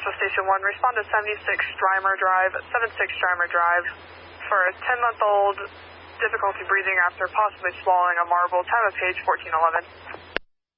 Central Station 1, respond to 76 Strymer Drive, 76 Strymer Drive for a 10-month-old difficulty breathing after possibly swallowing a marble, time of page 1411.